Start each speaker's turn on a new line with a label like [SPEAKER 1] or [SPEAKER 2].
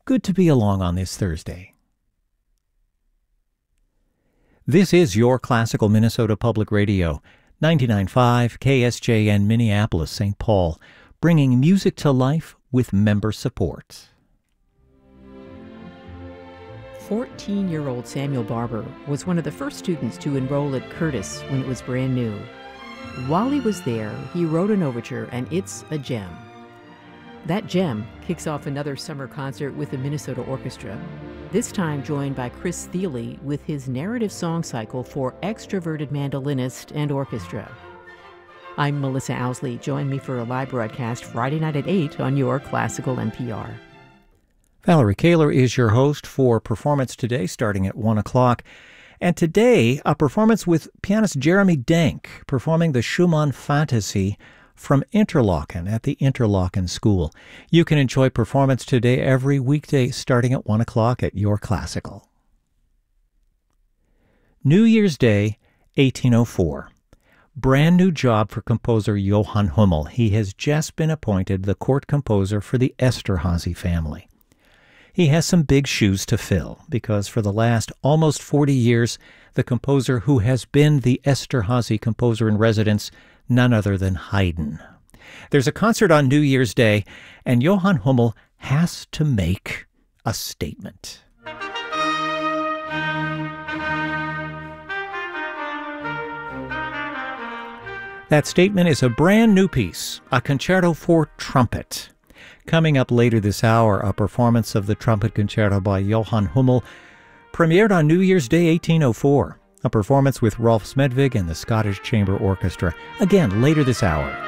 [SPEAKER 1] Good to be along on this Thursday. This is your Classical Minnesota Public Radio, 99.5 KSJN Minneapolis, St. Paul, bringing music to life with member support.
[SPEAKER 2] 14-year-old Samuel Barber was one of the first students to enroll at Curtis when it was brand new. While he was there, he wrote an overture, and it's a gem. That gem kicks off another summer concert with the Minnesota Orchestra, this time joined by Chris Thile with his narrative song cycle for extroverted mandolinist and orchestra. I'm Melissa Owsley. Join me for a live broadcast Friday night at 8 on your Classical NPR.
[SPEAKER 1] Valerie Kaler is your host for Performance Today, starting at 1 o'clock. And today, a performance with pianist Jeremy Denk, performing the Schumann Fantasy from Interlochen at the Interlochen School. You can enjoy Performance Today every weekday starting at 1 o'clock at your Classical. New Year's Day, 1804. Brand new job for composer Johann Hummel. He has just been appointed the court composer for the Esterházy family. He has some big shoes to fill, because for the last almost 40 years, the composer who has been the Esterházy composer in residence, none other than Haydn. There's a concert on New Year's Day, and Johann Hummel has to make a statement. That statement is a brand new piece, a concerto for trumpet. Coming up later this hour, a performance of the Trumpet Concerto by Johann Hummel, premiered on New Year's Day 1804. A performance with Rolf Smedvig and the Scottish Chamber Orchestra. Again, later this hour.